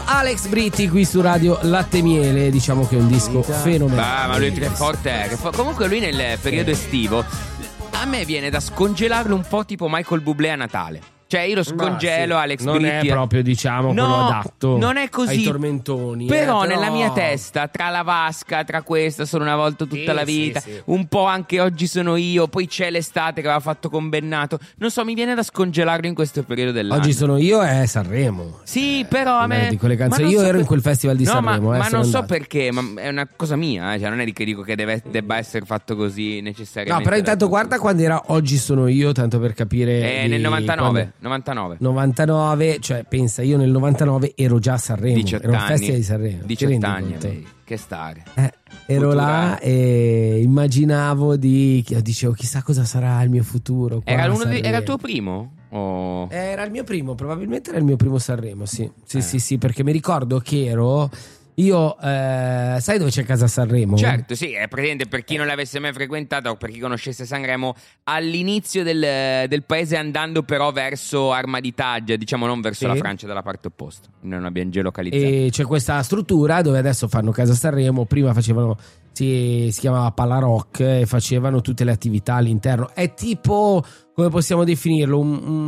Alex Britti qui su Radio Latte Miele. Diciamo che è un disco fenomenale. Ma lui è forte. Comunque lui nel periodo estivo a me viene da scongelarlo un po' tipo Michael Bublé a Natale. Cioè io lo scongelo, sì. Alex non Britti è proprio, diciamo, quello adatto. Non è così. Ai tormentoni. Però nella mia testa, tra la vasca, tra questa sono una volta tutta la vita, sì. Un po' anche oggi sono io, poi c'è l'estate che aveva fatto con Bennato. Non so, mi viene da scongelarlo in questo periodo dell'anno. Oggi sono io è Sanremo. Sì, però a me di quelle canzoni. Io ero in quel festival di Sanremo. Ma non so perché, ma è una cosa mia, cioè non è che dico che debba essere fatto così necessariamente. No, però intanto guarda quando era Oggi sono io, tanto per capire. Nel 99. 99, cioè pensa, io nel 99 ero già a Sanremo, 18 ero un anni, festival di Sanremo. 18 anni, che stare. Ero là e immaginavo dicevo chissà cosa sarà il mio futuro. Era il tuo primo? O... Era il mio primo, probabilmente era il mio primo Sanremo, sì, perché mi ricordo che ero... Io, sai dove c'è casa Sanremo? Certo, sì, è presente per chi non l'avesse mai frequentata o per chi conoscesse Sanremo, all'inizio del paese andando però verso Armaditaggia, diciamo non verso la Francia, dalla parte opposta, non abbiamo geolocalizzato. E c'è questa struttura dove adesso fanno casa Sanremo, prima facevano, si chiamava Palla Rock e facevano tutte le attività all'interno. È tipo, come possiamo definirlo,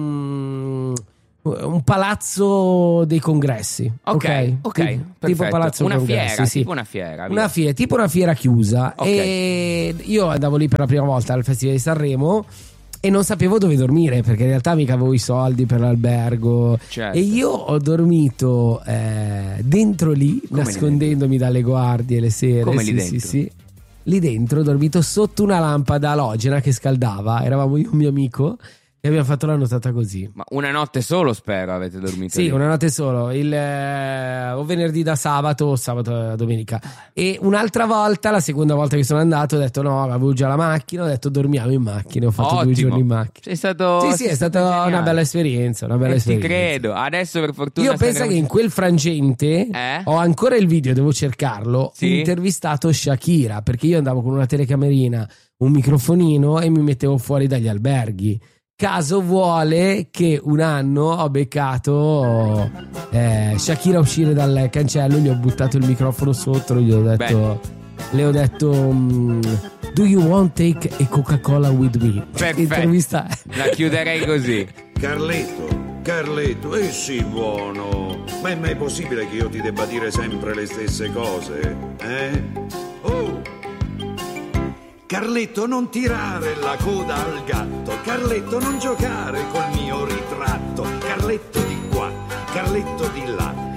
un palazzo dei congressi. Ok, tipo palazzo una congressi, fiera, sì. tipo una fiera. Tipo una fiera chiusa. E io andavo lì per la prima volta al Festival di Sanremo e non sapevo dove dormire, perché in realtà mica avevo i soldi per l'albergo. Certo. E io ho dormito dentro lì, come nascondendomi dalle guardie le sere. Come lì dentro? Sì. Lì dentro ho dormito sotto una lampada alogena che scaldava. Eravamo io e un mio amico e abbiamo fatto la nottata così. Ma una notte solo, spero, avete dormito? Sì, lì. una notte solo, o venerdì da sabato o sabato a domenica. E un'altra volta, la seconda volta che sono andato, ho detto no, avevo già la macchina, ho detto dormiamo in macchina, ho fatto 2 giorni in macchina. Sei stato... Sì, è stata una bella esperienza, Ti credo, adesso per fortuna... Io penso che in quel frangente ho ancora il video, devo cercarlo, ho intervistato Shakira, perché io andavo con una telecamerina, un microfonino e mi mettevo fuori dagli alberghi. Caso vuole che un anno ho beccato Shakira uscire dal cancello, gli ho buttato il microfono sotto, le ho detto do you want take a Coca-Cola with me? Perfetto, la chiuderei così. Carletto, sii buono. Ma è mai possibile che io ti debba dire sempre le stesse cose? Oh! Carletto, non tirare la coda al gatto. Carletto, non giocare col mio ritratto. Carletto di qua, Carletto di là.